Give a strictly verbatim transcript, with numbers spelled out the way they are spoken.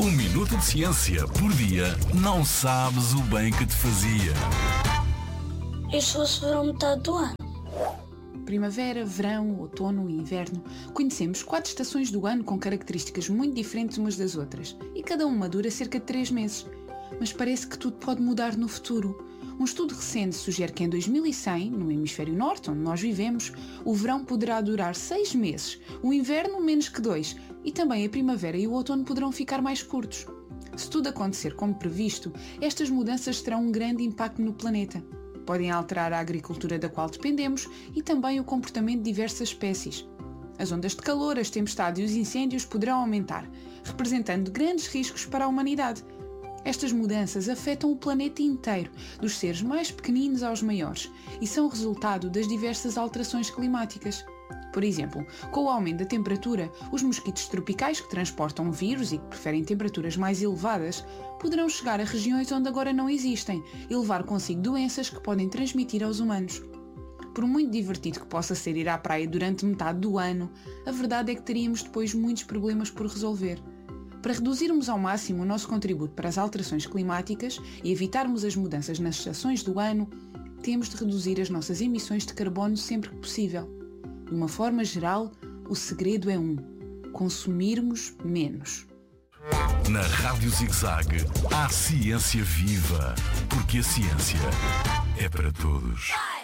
Um minuto de ciência por dia não sabes o bem que te fazia. E se fosse verão metade do ano? Primavera, verão, outono e inverno. Conhecemos quatro estações do ano com características muito diferentes umas das outras, e cada uma dura cerca de três meses. Mas parece que tudo pode mudar no futuro. Um estudo recente sugere que em dois mil e cem, no hemisfério norte, onde nós vivemos, o verão poderá durar seis meses, o inverno menos que dois, e também a primavera e o outono poderão ficar mais curtos. Se tudo acontecer como previsto, estas mudanças terão um grande impacto no planeta. Podem alterar a agricultura da qual dependemos e também o comportamento de diversas espécies. As ondas de calor, as tempestades e os incêndios poderão aumentar, representando grandes riscos para a humanidade. Estas mudanças afetam o planeta inteiro, dos seres mais pequeninos aos maiores, e são resultado das diversas alterações climáticas. Por exemplo, com o aumento da temperatura, os mosquitos tropicais que transportam vírus e que preferem temperaturas mais elevadas poderão chegar a regiões onde agora não existem e levar consigo doenças que podem transmitir aos humanos. Por muito divertido que possa ser ir à praia durante metade do ano, a verdade é que teríamos depois muitos problemas por resolver. Para reduzirmos ao máximo o nosso contributo para as alterações climáticas e evitarmos as mudanças nas estações do ano, temos de reduzir as nossas emissões de carbono sempre que possível. De uma forma geral, o segredo é um: consumirmos menos. Na Rádio Zig-Zag há ciência viva, porque a ciência é para todos.